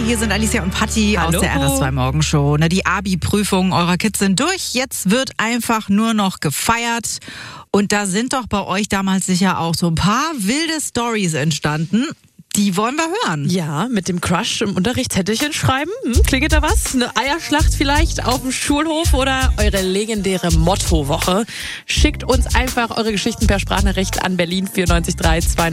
hier sind Alicia und Patti aus Hallo. der RS2 Morgenshow. Die Abi-Prüfungen eurer Kids sind durch. Jetzt wird einfach nur noch gefeiert. Und da sind doch bei euch damals sicher auch so ein paar wilde Storys entstanden. Die wollen wir hören. Ja, mit dem Crush im Unterricht Zettelchen schreiben. Klingelt da was? Eine Eierschlacht vielleicht auf dem Schulhof oder eure legendäre Mottowoche? Schickt uns einfach eure Geschichten per Sprachnachricht an Berlin 9432